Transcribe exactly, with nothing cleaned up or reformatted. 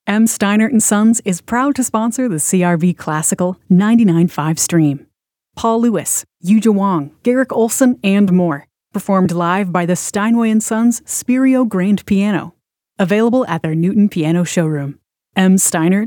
M. Steinert and Sons is proud to sponsor the C R V Classical ninety-nine point five stream. Paul Lewis, Yuja Wong, Garrick Olson, and more. Performed live by the Steinway and Sons Spirio Grand Piano. Available at their Newton Piano showroom. M. Steinert